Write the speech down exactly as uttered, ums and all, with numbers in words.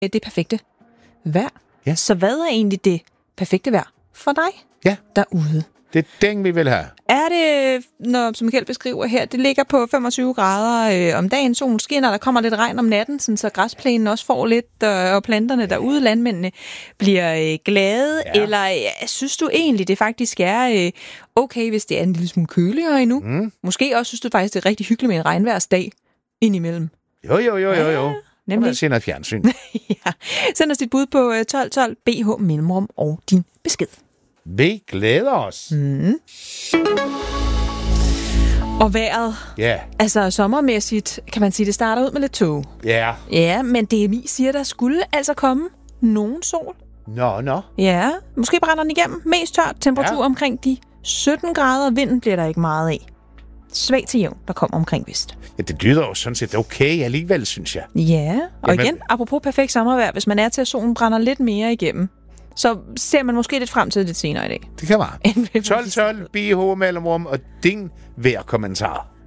det perfekte vejr. Ja. Så hvad er egentlig det perfekte vejr for dig Ja. derude? Det er den, vi vil have. Er det, når, som Michael beskriver her, det ligger på femogtyve grader øh, om dagen, solen skinner, der kommer lidt regn om natten, sådan, så græsplænen også får lidt, øh, og planterne derude, landmændene, bliver øh, glade, ja. Eller øh, synes du egentlig, det faktisk er øh, okay, hvis det er en lille smule køligere endnu? Mm. Måske også synes du faktisk, det er rigtig hyggeligt med en regnværsdag indimellem? Jo, jo, jo, jo, jo. Ja, nemlig. Man ser noget fjernsyn. Ja. Send os dit bud på tolv tolv B H mellemrum og din besked. Vi glæder os. Mm. Og vejret, Ja. altså sommermæssigt, kan man sige, det starter ud med lidt tåge. Ja. Ja, men D M I siger, der skulle altså komme nogen sol. Nå, nå. Ja, måske brænder den igennem. Mest tørt, temperatur ja. Omkring de sytten grader. Vinden bliver der ikke meget af. Svag til jævn, der kommer omkring vest. Ja, det lyder jo sådan set okay alligevel, synes jeg. Ja, og Jamen. igen, apropos perfekt sommervejr, hvis man er til, at solen brænder lidt mere igennem, så ser man måske lidt frem til lidt senere i dag. Det kan være. tolv tolv B H mellemrum og din vejrkommentar.